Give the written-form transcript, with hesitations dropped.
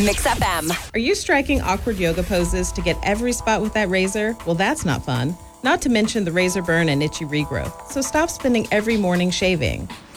Mix FM. Are you striking awkward yoga poses to get every spot with that razor? Well, that's not fun. Not to mention the razor burn and itchy regrowth. So stop spending every morning shaving.